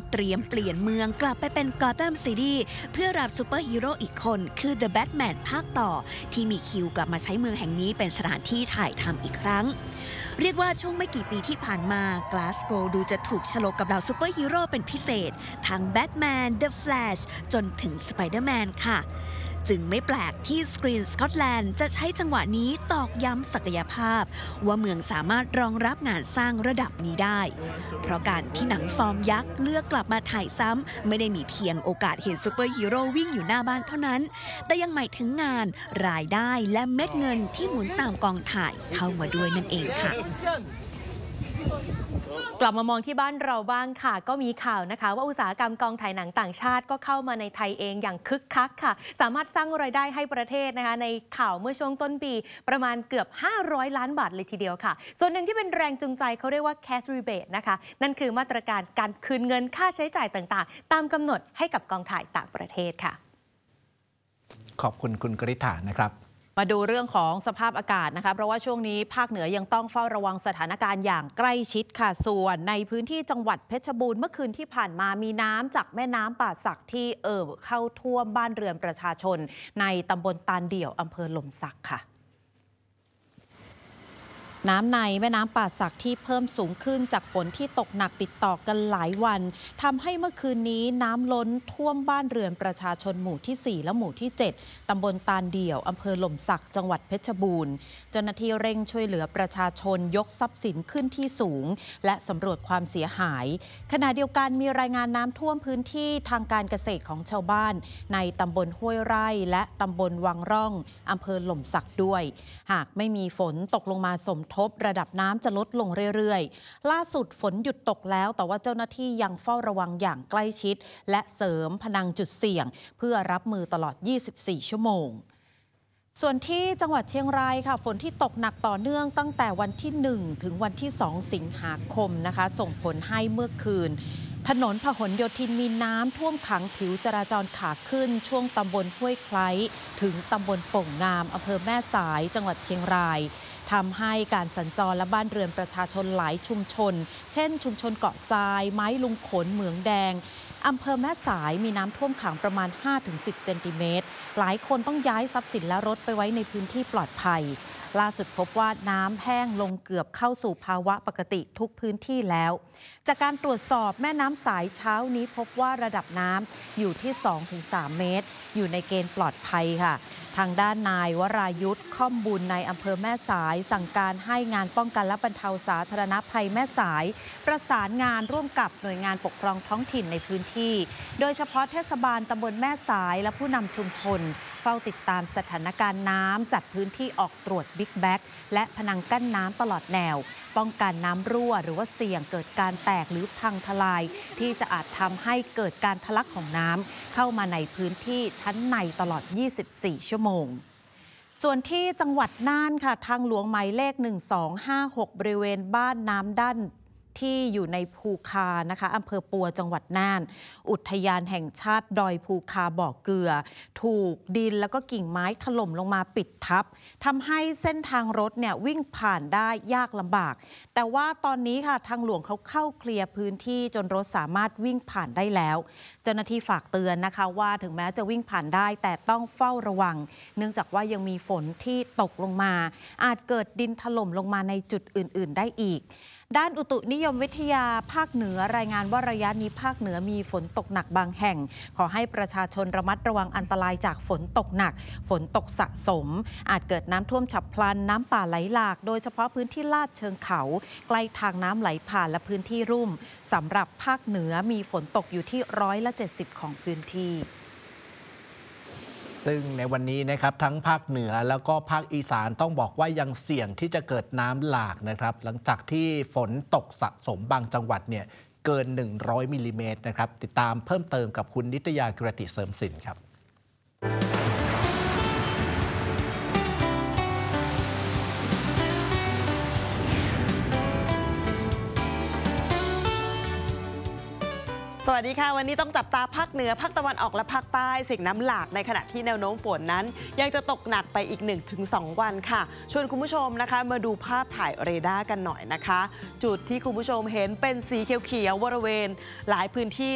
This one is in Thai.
เตรียมเปลี่ยนเมืองกลับไปเป็นกอแธมซิตี้เพื่อรับซูเปอร์ฮีโร่อีกคนคือ The Batman ภาคต่อที่มีคิวกลับมาใช้เมืองแห่งนี้เป็นสถานที่ถ่ายทำอีกครั้งเรียกว่าช่วงไม่กี่ปีที่ผ่านมากลาสโกว์ดูจะถูกฉลกกับเหล่าซูเปอร์ฮีโร่เป็นพิเศษทั้งแบทแมน The Flash จนถึงสไปเดอร์แมนค่ะจึงไม่แปลกที่ Screen Scotland จะใช้จังหวะนี้ตอกย้ำศักยภาพว่าเมืองสามารถรองรับงานสร้างระดับนี้ได้เพราะการที่หนังฟอร์มยักษ์เลือกกลับมาถ่ายซ้ำไม่ได้มีเพียงโอกาสเห็นซูเปอร์ฮีโร่วิ่งอยู่หน้าบ้านเท่านั้นแต่ยังหมายถึงงานรายได้และเม็ดเงินที่หมุนตามกองถ่ายเข้ามาด้วยนั่นเองค่ะกลับมามองที่บ้านเราบ้างค่ะก็มีข่าวนะคะว่าอุตสาหกรรมกองถ่ายหนังต่างชาติก็เข้ามาในไทยเองอย่างคึกคักค่ะสามารถสร้างรายได้ให้ประเทศนะคะในข่าวเมื่อช่วงต้นปีประมาณเกือบ500 ล้านบาทเลยทีเดียวค่ะส่วนหนึ่งที่เป็นแรงจูงใจเขาเรียกว่า cash rebate นะคะนั่นคือมาตรการการคืนเงินค่าใช้จ่ายต่างๆตามกำหนดให้กับกองถ่ายต่างประเทศค่ะขอบคุณคุณกฤษฐานะครับมาดูเรื่องของสภาพอากาศนะคะเพราะว่าช่วงนี้ภาคเหนือยังต้องเฝ้าระวังสถานการณ์อย่างใกล้ชิดค่ะส่วนในพื้นที่จังหวัดเพชรบูรณ์เมื่อคืนที่ผ่านมามีน้ำจากแม่น้ำป่าสักที่เข้าท่วมบ้านเรือนประชาชนในตำบลตาลเดี่ยวอำเภอหล่มสักค่ะน้ำในแม่น้ำป่าสักที่เพิ่มสูงขึ้นจากฝนที่ตกหนักติดต่อกันหลายวันทำให้เมื่อคืนนี้น้ำล้นท่วมบ้านเรือนประชาชนหมู่ที่ 4 และหมู่ที่ 7 ตำบลตาลเดี่ยวอำเภอหล่มสักจังหวัดเพชรบูรณ์เจ้าหน้าที่เร่งช่วยเหลือประชาชนยกทรัพย์สินขึ้นที่สูงและสำรวจความเสียหายขณะเดียวกันมีรายงานน้ำท่วมพื้นที่ทางการเกษตรของชาวบ้านในตำบลห้วยไร่และตำบลวังร่องอำเภอหล่มสักด้วยหากไม่มีฝนตกลงมาสมทบระดับน้ำจะลดลงเรื่อยๆล่าสุดฝนหยุดตกแล้วแต่ว่าเจ้าหน้าที่ยังเฝ้าระวังอย่างใกล้ชิดและเสริมพนังจุดเสี่ยงเพื่อรับมือตลอด 24 ชั่วโมงส่วนที่จังหวัดเชียงรายค่ะฝนที่ตกหนักต่อเนื่องตั้งแต่วันที่ 1 ถึงวันที่ 2 สิงหาคมนะคะส่งผลให้เมื่อคืนถนนพหลโยธินมีน้ำท่วมขังผิวจราจรขาขึ้นช่วงตำบลห้วยไคล้ถึงตำบลโป่งงามอำเภอแม่สายจังหวัดเชียงรายทำให้การสัญจรและบ้านเรือนประชาชนหลายชุมชนเช่นชุมชนเกาะทรายไม้ลุงขนเหมืองแดงอำเภอแม่สายมีน้ำท่วมขังประมาณ 5-10 เซนติเมตรหลายคนต้องย้ายทรัพย์สินและรถไปไว้ในพื้นที่ปลอดภัยล่าสุดพบว่าน้ำแห้งลงเกือบเข้าสู่ภาวะปกติทุกพื้นที่แล้วจากการตรวจสอบแม่น้ำสายเช้านี้พบว่าระดับน้ำอยู่ที่ 2-3 เมตรอยู่ในเกณฑ์ปลอดภัยค่ะทางด้านนายวรายุทธค่อมบุญในอำเภอแม่สายสั่งการให้งานป้องกันและบรรเทาสาธารณภัยแม่สายประสานงานร่วมกับหน่วยงานปกครองท้องถิ่นในพื้นที่โดยเฉพาะเทศบาลตำบลแม่สายและผู้นำชุมชนเฝ้าติดตามสถานการณ์น้ำจัดพื้นที่ออกตรวจบิ๊กแบ็กและพนังกั้นน้ำตลอดแนวป้องกันน้ำรั่วหรือว่าเสี่ยงเกิดการแตกหรือพังทลายที่จะอาจทำให้เกิดการทะลักของน้ำเข้ามาในพื้นที่ชั้นในตลอด 24 ชั่วโมงส่วนที่จังหวัดน่านค่ะทางหลวงหมายเลข 1256 บริเวณบ้านน้ำด้านที่อยู่ในภูคานะคะอำเภอปัวจังหวัดน่านอุทยานแห่งชาติดอยภูคาบ่อเกลือถูกดินแล้วก็กิ่งไม้ถล่มลงมาปิดทับทำให้เส้นทางรถเนี่ยวิ่งผ่านได้ยากลำบากแต่ว่าตอนนี้ค่ะทางหลวงเขาเข้าเคลียร์พื้นที่จนรถสามารถวิ่งผ่านได้แล้วเจ้าหน้าที่ฝากเตือนนะคะว่าถึงแม้จะวิ่งผ่านได้แต่ต้องเฝ้าระวังเนื่องจากว่ายังมีฝนที่ตกลงมาอาจเกิดดินถล่มลงมาในจุดอื่นๆได้อีกด้านอุตุนิยมวิทยาภาคเหนือรายงานว่าระยะนี้ภาคเหนือมีฝนตกหนักบางแห่งขอให้ประชาชนระมัดระวังอันตรายจากฝนตกหนักฝนตกสะสมอาจเกิดน้ำท่วมฉับพลันน้ำป่าไหลหลากโดยเฉพาะพื้นที่ลาดเชิงเขาใกล้ทางน้ำไหลผ่านและพื้นที่ลุ่มสำหรับภาคเหนือมีฝนตกอยู่ที่170%ของพื้นที่ซึ่งในวันนี้นะครับทั้งภาคเหนือแล้วก็ภาคอีสานต้องบอกว่ายังเสี่ยงที่จะเกิดน้ำหลากนะครับหลังจากที่ฝนตกสะสมบางจังหวัดเนี่ยเกิน100มิลลิเมตรนะครับติดตามเพิ่มเติมกับคุณนิตยากิรติเสริมสินครับสวัสดีค่ะวันนี้ต้องจับตาภาคเหนือภาคตะวันออกและภาคใต้เสี่ยงน้ำหลากในขณะที่แนวโน้มฝนนั้นยังจะตกหนักไปอีก 1-2 วันค่ะชวนคุณผู้ชมนะคะมาดูภาพถ่ายเรดาร์กันหน่อยนะคะจุดที่คุณผู้ชมเห็นเป็นสีเขียวๆบริเวณหลายพื้นที่